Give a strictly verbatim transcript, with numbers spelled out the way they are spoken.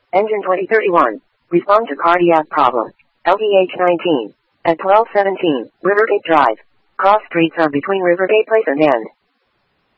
Engine twenty thirty-one. Respond to cardiac problem. L D H nineteen. At twelve seventeen, Rivergate Drive. Cross streets are between Rivergate Place and End.